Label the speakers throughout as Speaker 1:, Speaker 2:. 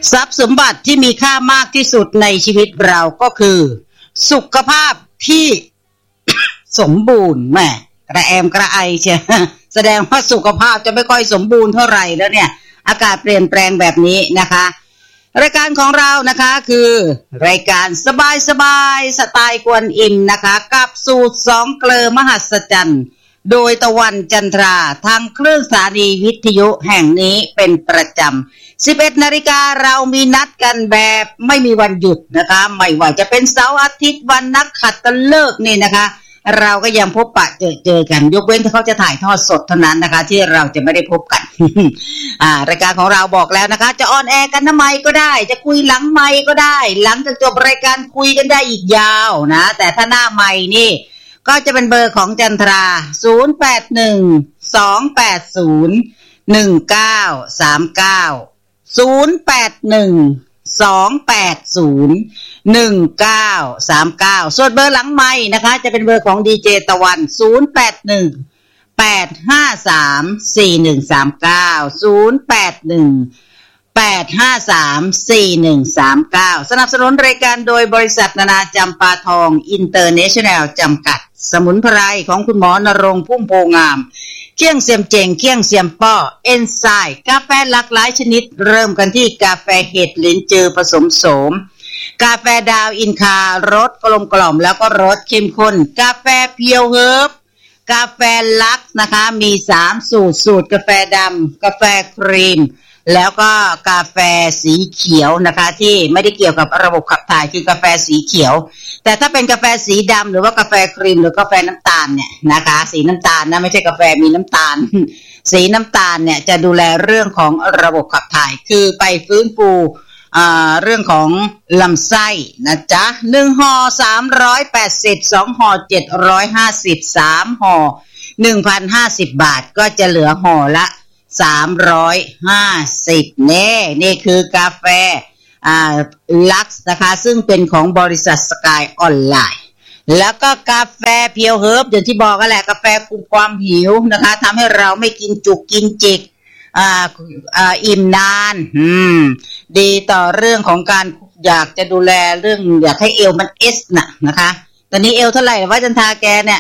Speaker 1: ทรัพย์สมบัติที่มีค่ามากที่สุดในชีวิตเราก็คือสุขภาพที่ สมบูรณ์แม่กระแอมกระไอเชีย แสดงว่าสุขภาพจะไม่ค่อยสมบูรณ์เท่าไหร่แล้วเนี่ยอากาศเปลี่ยนแปลงแบบนี้นะคะรายการของเรานะคะคือรายการสบายสไตล์กวนอิมนะคะกับสูตร2เกลอมหัศจรรย์โดยตะวันจันทราทางคลื่นสถานีวิทยุแห่งนี้เป็นประจำ 11 นาฬิกาเรามีนัดกันแบบไม่มีวันหยุดนะคะไม่ว่าจะเป็นเสาร์อาทิตย์วันนักขัตฤกษ์นี่นะคะเราก็ยังพบปะเจอกันยกเว้นที่เขาจะถ่ายทอดสดเท่านั้นนะคะที่เราจะไม่ได้พบกัน รายการของเราบอกแล้วนะคะจะออนแอร์กันทำไมก็ได้จะคุยหลังไมค์ก็ได้หลังจากจบรายการคุยกันได้อีกยาวนะแต่ถ้าหน้าไมค์นี่ก็จะเป็นเบอร์ของจันทรา0818201939ส่วนเบอร์หลังไมค์นะคะจะเป็นเบอร์ของดีเจตะวัน0818534139 สนับสนุนรายการโดยบริษัทนานาจำปาทองอินเตอร์เนชั่นแนลจำกัดสมุนไพรของคุณหมอนรงค์พุ่มโพงามเคี่ยงเสียมเจงเคี่ยงเสียมป้อเอนไซม์กาแฟหลากหลายชนิดเริ่มกันที่กาแฟเห็ดลิ้นจือผสมโสมกาแฟดาวอินคารสกลมกล่อมแล้วก็รสเข้มข้นกาแฟเพียวเฮิร์บกาแฟลักซ์นะคะมี3สูตรกาแฟดำกาแฟครีมแล้วก็กาแฟสีเขียวนะคะที่ไม่ได้เกี่ยวกับระบบขับถ่ายคือกาแฟสีเขียวแต่ถ้าเป็นกาแฟสีดำหรือว่ากาแฟครีมหรือกาแฟน้ำตาลเนี่ยนะคะสีน้ำตาลนะไม่ใช่กาแฟมีน้ำตาล สีน้ำตาลเนี่ยจะดูแลเรื่องของระบบขับถ่ายคือไปฟื้นฟูเรื่องของลำไส้นะจ๊ะ1ห่อ380 2ห่อ750 3ห่อ 1,050 บาทก็จะเหลือห่อละ350นี่คือกาแฟลักซ์นะคะซึ่งเป็นของบริษัทสกายออนไลน์แล้วก็กาแฟเพียวเฮิร์บอย่างที่บอกกันแหละกาแฟคุมความหิวนะคะทำให้เราไม่กินจุกกินจิกอิ่มนานดีต่อเรื่องของการอยากจะดูแลเรื่องอยากให้เอวมันเอสนะคะตอนนี้เอวเท่าไหร่ว่าจันทาแกเนี่ย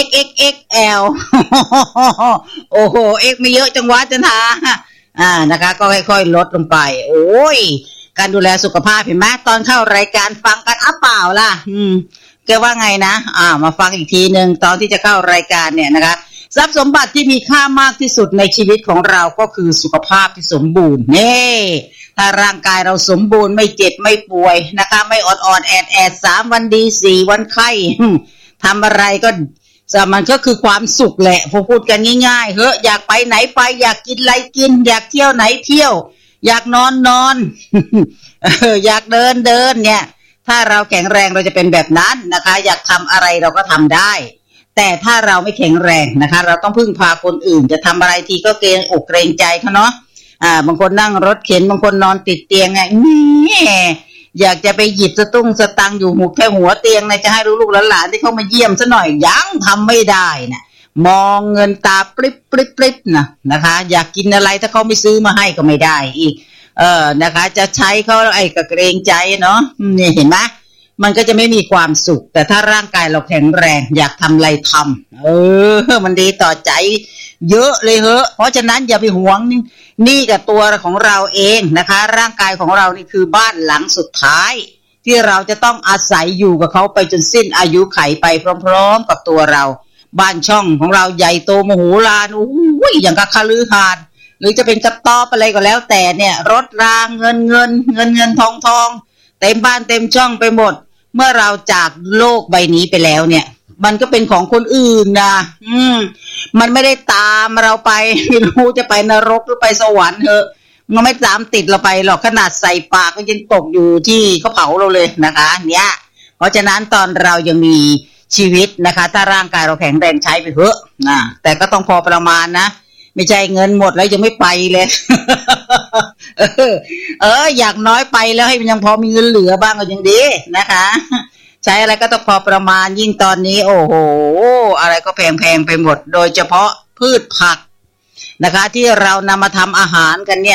Speaker 1: XXXL โอ้โห X ไม่เยอะจังวะจันทานะคะก็ค่อยๆลดลงไปโอ้ยการดูแลสุขภาพเห็นไหมตอนเข้ารายการฟังกันเปล่าล่ะแกว่าไงนะมาฟังอีกทีนึงตอนที่จะเข้ารายการเนี่ยนะคะทรัพย์สมบัติที่มีค่ามากที่สุดในชีวิตของเราก็คือสุขภาพที่สมบูรณ์ถ้าร่างกายเราสมบูรณ์ไม่เจ็บไม่ป่วยนะคะไม่อดแอด3วันดี4วันไข้ทำอะไรก็มันก็คือความสุขแหละพอพูดกันง่ายๆเฮ้ยอยากไปไหนไปอยากกินอะไรกินอยากเที่ยวไหนเที่ยวอยากนอน อยากเดินเนี่ยถ้าเราแข็งแรงเราจะเป็นแบบนั้นนะคะอยากทำอะไรเราก็ทำได้แต่ถ้าเราไม่แข็งแรงนะคะเราต้องพึ่งพาคนอื่นจะทำอะไรทีก็เกรงอกเกรงใจเขาเนาะบางคนนั่งรถเข็นบางคนนอนติดเตียงไงอยากจะไปหยิบสตังค์อยู่แค่หัวเตียงนะจะให้ลูกหลานที่เขามาเยี่ยมซะหน่อยยังทำไม่ได้นะมองเงินตาปริบนะคะอยากกินอะไรถ้าเขาไม่ซื้อมาให้ก็ไม่ได้อีกนะคะจะใช้เขาไอ้ก็เกรงใจเนาะนี่เห็นไหมมันก็จะไม่มีความสุขแต่ถ้าร่างกายเราแข็งแรงอยากทำอะไรทำมันดีต่อใจเยอะเลยเพราะฉะนั้นอย่าไปหวงนี่กับตัวของเราเองนะคะร่างกายของเรานี่คือบ้านหลังสุดท้ายที่เราจะต้องอาศัยอยู่กับเขาไปจนสิ้นอายุไขไปพร้อมๆกับตัวเราบ้านช่องของเราใหญ่โตมโหฬารอย่างกับคฤหาสน์หรือจะเป็นกระต๊อบอะไรก็แล้วแต่เนี่ยรถรางเงินทองเต็มบ้านเต็มช่องไปหมดเมื่อเราจากโลกใบนี้ไปแล้วเนี่ยมันก็เป็นของคนอื่นนะมันไม่ได้ตามเราไปไม่รู้จะไปนรกหรือไปสวรรค์มันไม่ตามติดเราไปหรอกขนาดใส่ปากก็ยังตกอยู่ที่เขาเผาเราเลยนะคะเนี่ยเพราะฉะนั้นตอนเรายังมีชีวิตนะคะถ้าร่างกายเราแข็งแรงใช้ไปเถอะแต่ก็ต้องพอประมาณนะไม่ใช่เงินหมดแล้วยังไม่ไปเลยอยากน้อยไปแล้วให้มันยังพอมีเงินเหลือบ้างก็ยังดีนะคะใช้อะไรก็ต้องพอประมาณยิ่งตอนนี้โอ้โหอะไรก็แพงไปหมดโดยเฉพาะพืชผักนะคะที่เรานำมาทำอาหารกันเนี่ย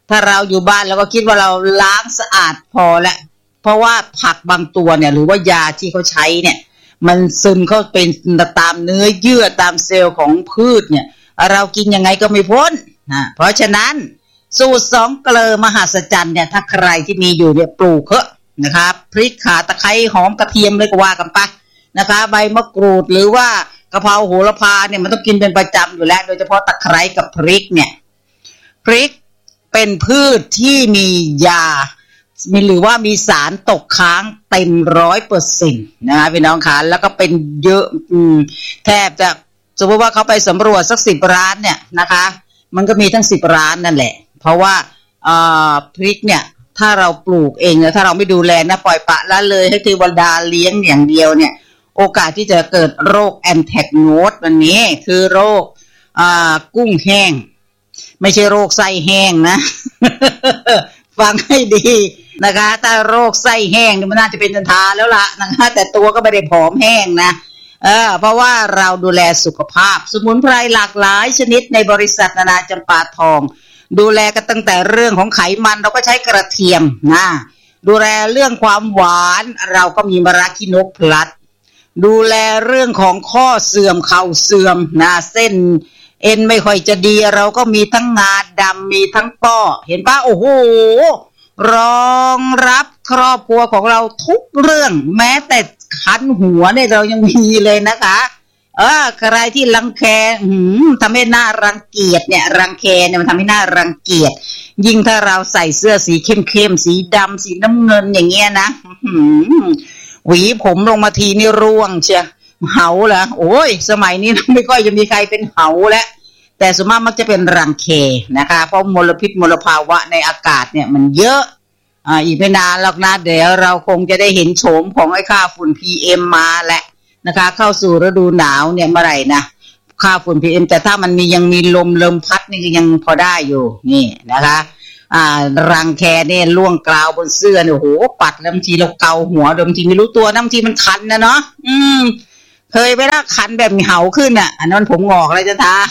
Speaker 1: ถ้าเราอยู่บ้านเราก็คิดว่าเราล้างสะอาดพอแล้วเพราะว่าผักบางตัวเนี่ยหรือว่ายาที่เขาใช้เนี่ยมันซึมเข้าเป็นตามเนื้อเยื่อตามเซลล์ของพืชเนี่ยเรากินยังไงก็ไม่พ้นนะเพราะฉะนั้นสูตร2เกลอมหัศจรรย์เนี่ยถ้าใครที่มีอยู่เนี่ยปลูกเถอะนะครับพริกข่าตะไคร้หอมกระเทียมเลยก็ว่ากันไปนะคะใบมะกรูดหรือว่ากะเพราโหระพาเนี่ยมันต้องกินเป็นประจำอยู่แล้วโดยเฉพาะตะไคร้กับพริกเนี่ยพริกเป็นพืชที่มียาหรือว่ามีสารตกค้างเต็ม 100% นะคะพี่น้องคะแล้วก็เป็นเยอะแทบจะสมมติว่าเขาไปสำรวจสัก10 ร้านเนี่ยนะคะมันก็มีทั้ง10 ร้านนั่นแหละเพราะว่าพริกเนี่ยถ้าเราปลูกเองนะถ้าเราไม่ดูแลนะปล่อยปละละเลยให้เทวดาเลี้ยงอย่างเดียวเนี่ยโอกาสที่จะเกิดโรคแอนแทกโนสวันนี้คือโรคกุ้งแห้งไม่ใช่โรคไส้แห้งนะ ฟังให้ดีนะคะถ้าโรคไส้แห้งนี่มันน่าจะเป็นจันทาแล้วล่ะนะคะแต่ตัวก็ไม่ได้ผอมแห้งนะเพราะว่าเราดูแลสุขภาพสมุนไพรหลากหลายชนิดในบริษัทนานาจำปาทองดูแลกันตั้งแต่เรื่องของไขมันเราก็ใช้กระเทียมนะดูแลเรื่องความหวานเราก็มีมะระขี้นกพลัดดูแลเรื่องของข้อเสื่อมเข่าเสื่อมนะเส้นเอ็นไม่ค่อยจะดีเราก็มีทั้งงาดำมีทั้งป้อเห็นป่ะโอ้โหรองรับครอบครัวของเราทุกเรื่องแม้แต่คันหัวเนี่ยเรายังมีเลยนะคะใครที่รังแคทำให้หน้ารังเกียจเนี่ยรังแคเนี่ยมันทำให้หน้ารังเกียจยิ่งถ้าเราใส่เสื้อสีเข้มๆสีดำสีน้ำเงินอย่างเงี้ยนะหวีผมลงมาทีนี่ร่วงเชียเหาเหรอโอ้ยสมัยนี้ไม่ค่อยจะมีใครเป็นเหาแล้วแต่ส่วนมากมักจะเป็นรังแคนะคะเพราะมลพิษมลภาวะในอากาศเนี่ยมันเยอะอีกไม่นานหรอกนะเดี๋ยวเราคงจะได้เห็นโฉมของไอ้ค่าฝุ่น PM มาแหละนะคะเข้าสู่ฤดูหนาวเนี่ยเมื่อไหร่นะค่าฝุ่น PM แต่ถ้ามันยังมีลมพัดนี่ก็ยังพอได้อยู่นี่นะคะรังแคเนี่ยล่วงกลาวบนเสื้อเนี่ยโอ้โหปัดแล้วบางทีเราเกาหัวบางทีไม่รู้ตัวนะบางทีมันคันนะเนาะเคยไปละคันแบบเหาขึ้นอ่ะอันนั้นผมงอกเลยจะทา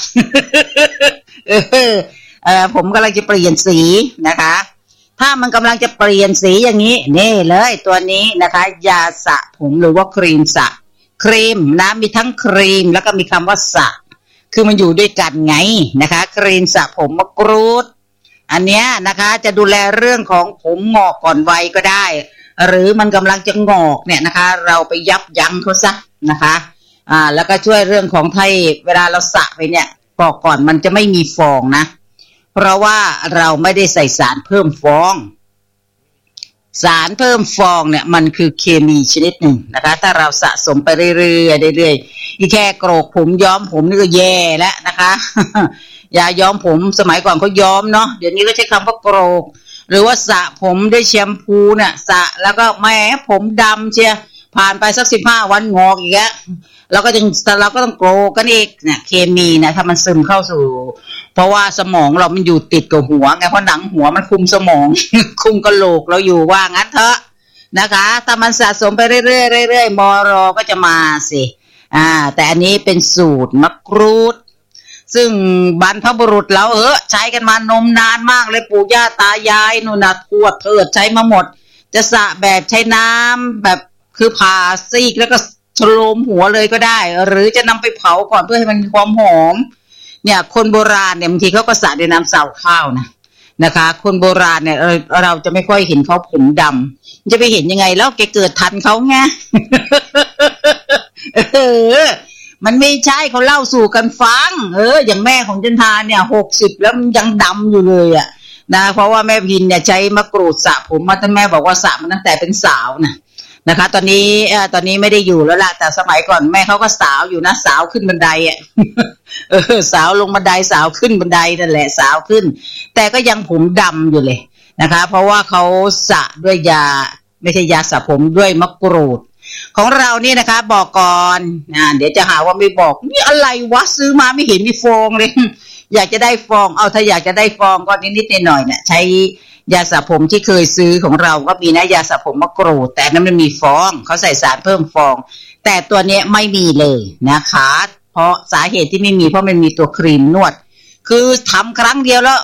Speaker 1: ผมกำลังจะเปลี่ยนสีนะคะถ้ามันกำลังจะเปลี่ยนสีอย่างนี้นี่เลยตัวนี้นะคะยาสระผมหรือว่าครีมสระครีมนะมีทั้งครีมแล้วก็มีคำว่าสระคือมันอยู่ด้วยกันไงนะคะครีมสระผมมะกรูดอันเนี้ยนะคะจะดูแลเรื่องของผมงอกก่อนวัยก็ได้หรือมันกำลังจะงอกเนี่ยนะคะเราไปยับยั้งเขาซะนะคะแล้วก็ช่วยเรื่องของไทเวลาเราสระไปเนี่ยก่อนมันจะไม่มีฟองนะเพราะว่าเราไม่ได้ใส่สารเพิ่มฟองสารเพิ่มฟองเนี่ยมันคือเคมีชนิดหนึ่งนะคะถ้าเราสะสมไปเรื่อยๆอีแค่โกรกผมย้อมผมนี่ก็แย่แล้วนะคะยาย้อมผมสมัยก่อนเขาย้อมเนาะเดี๋ยวนี้ก็ใช้คำว่าโกรกหรือว่าสระผมด้วยแชมพูเนี่ยสระแล้วก็แหมผมดำเชียผ่านไปสัก15 วันงอกอีกแล้วเราก็ต้องโกรกกันอีกเนี่ยเคมีนะถ้ามันซึมเข้าสู่เพราะว่าสมองเรามันอยู่ติดกับหัวไงเพราะหนังหัวมันคุมสมอง คุมกะโหลกเราอยู่ว่างั้นเถอะนะคะถ้ามันสะสมไปเรื่อยๆมรก็จะมาสิแต่อันนี้เป็นสูตรมะกรูดซึ่งบรรพบุรุษเราใช้กันมานมนานมากเลยปู่ย่าตายายนู่นน่ะทวดเถิดใช้มาหมดจะสระแบบใช้น้ำแบบคือผ่าซีกแล้วก็โฉมหัวเลยก็ได้หรือจะนำไปเผาก่อนเพื่อให้มันมีความหอมเนี่ยคนโบราณเนี่ยบางทีเขาก็สระด้วยน้ำสาวข้าวนะคะคนโบราณเนี่ยเราจะไม่ค่อยเห็นเขาผมดำจะไปเห็นยังไงแล้วแกเกิดทันเขาไง มันไม่ใช่เขาเล่าสู่กันฟังอย่างแม่ของจันทาเนี่ย60แล้วมันยังดำอยู่เลยอ่ะนะเพราะว่าแม่พินเนี่ยใช้มะกรูดสระผมมาตั้งแม่บอกว่าสระมันตั้งแต่เป็นสาวนะคะตอนนี้ไม่ได้อยู่แล้วล่ะแต่สมัยก่อนแม่เขาก็สาวอยู่นะสาวขึ้นบันไดอ่ะ สาวลงบันไดสาวขึ้นบันไดนั่นแหละสาวขึ้นแต่ก็ยังผมดำอยู่เลยนะคะเพราะว่าเขาสระด้วยยาไม่ใช่ยาสระผมด้วยมะกรูดของเรานี่นะคะบอกก่อนเดี๋ยวจะหาว่าไม่บอกนี่อะไรวะซื้อมาไม่เห็นมีฟองเลย อยากจะได้ฟองถ้าอยากจะได้ฟองก็นิดๆหน่อยๆเนี่ยใช้ยาสระผมที่เคยซื้อของเราก็มีนะยาสระผมมะกรูดแต่นั้นมันมีฟองเขาใส่สารเพิ่มฟองแต่ตัวนี้ไม่มีเลยนะคะเพราะสาเหตุที่ไม่มีเพราะมันมีตัวครีมนวดคือทำครั้งเดียวแล้ว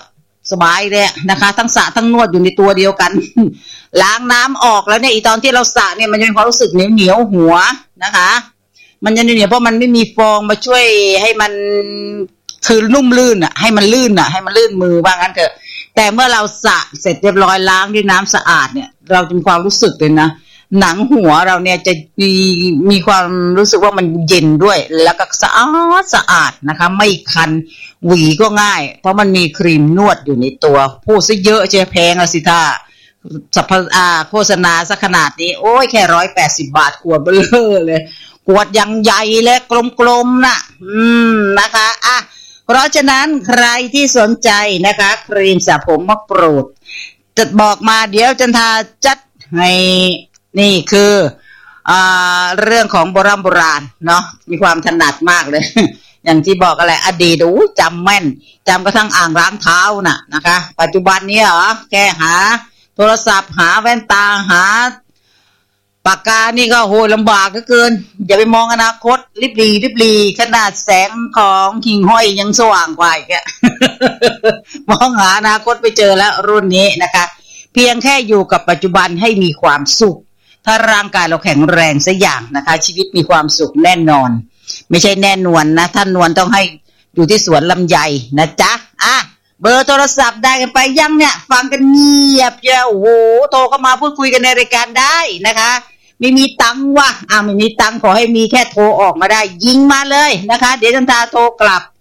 Speaker 1: สบายเลยนะคะทั้งสระทั้งนวดอยู่ในตัวเดียวกัน ล้างน้ำออกแล้วเนี่ยอีตอนที่เราสระเนี่ยมันจะมีความรู้สึกเหนียวหัวนะคะมันจะเหนียวเพราะมันไม่มีฟองมาช่วยให้มันคือนุ่มลื่นอ่ะให้มันลื่นอ่ะให้มันลื่นมือว่างั้นเถอะแต่เมื่อเราสระเสร็จเรียบร้อยล้างด้วยน้ำสะอาดเนี่ยเราจะมีความรู้สึกเลยนะหนังหัวเราเนี่ยจะมีความรู้สึกว่ามันเย็นด้วยแล้วก็สะอาดนะคะไม่คันหวีก็ง่ายเพราะมันมีครีมนวดอยู่ในตัวพูดซะเยอะจะแพงละสิท่าสัพพโฆษณาซะขนาดนี้โอ้ยแค่180 บาทขวดเบลอเลยขวดยังใหญ่และกลมๆน่ะนะคะเพราะฉะนั้นใครที่สนใจนะคะครีมสระผมมะกรูดจะบอกมาเดี๋ยวจันทาจัดให้นี่คือเรื่องของโบราณเนาะมีความถนัดมากเลย อย่างที่บอกอะไรอดีตจำแม่นจำกระทั่งอ่างล้างเท้าน่ะนะคะปัจจุบันนี้แค่หาโทรศัพท์หาแว่นตาหาปากกานี่ก็โหลำบากเหลือเกินอย่าไปมองอนาคตริบหรี่ขนาดแสงของหิ่งห้อยยังสว่างกว่าอีก มองหาอนาคตไปเจอแล้วรุ่นนี้นะคะเพียงแค่อยู่กับปัจจุบันให้มีความสุขถ้าร่างกายเราแข็งแรงสักอย่างนะคะชีวิตมีความสุขแน่นอนไม่ใช่แน่นวลนะท่านนวลต้องให้อยู่ที่สวนลำไยนะจ๊ะเบอร์โทรศัพท์ได้กันไปยังเนี่ยฟังกันเงียบเจ้าโอ้โหโทรเข้ามาพูดคุยกันในรายการได้นะคะไม่มีตังค์ว่ะไม่มีตังค์ขอให้มีแค่โทรออกมาได้ยิงมาเลยนะคะเดี๋ยวจันทาโทรกลับ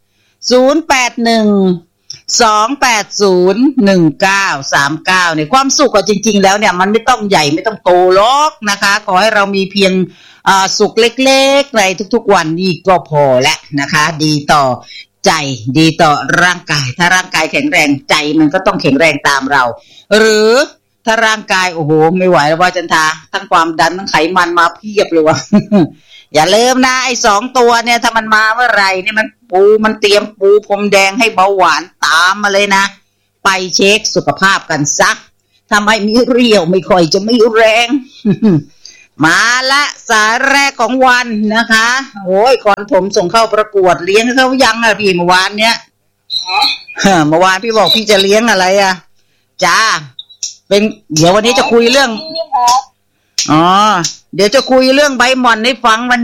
Speaker 1: 0812801939เนี่ยความสุขก็จริงๆแล้วเนี่ยมันไม่ต้องใหญ่ไม่ต้องโตหรอกนะคะขอให้เรามีเพียงสุขเล็กๆในทุกๆวันนี่ก็พอแล้วนะคะดีต่อใจดีต่อร่างกายถ้าร่างกายแข็งแรงใจมันก็ต้องแข็งแรงตามเราหรือถ้าร่างกายโอ้โหไม่ไหวแล้วว่าจันทาทั้งความดันทั้งไขมันมาเพียบเลยว่ะ อย่าลืมนะไอ้2ตัวเนี่ยถ้ามันมาเมื่อไหร่นี่มันเตรียมปูพรมแดงให้เบาหวานตามมาเลยนะไปเช็คสุขภาพกันซักทำให้มีเรี่ยวไม่ค่อยจะไม่แรง มาละสายแรกของวันนะคะโอ้ยก่อนผมส่งเข้าประกวดเลี้ยงเขายังพี่เมื่อวานเนี้ยเมื่อวานพี่บอกพี่จะเลี้ยงอะไรจ้าเป็นเดี๋ยววันนี้จะคุยเรื่องเดี๋ยวจะคุยเรื่องใบหม่อนให้ฟังวัน